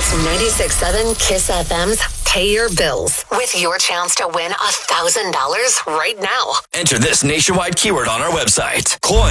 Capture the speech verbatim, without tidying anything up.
It's ninety-six point seven Kiss F M's Pay Your Bills with your chance to win one thousand dollars right now. Enter this nationwide keyword on our website. Coin.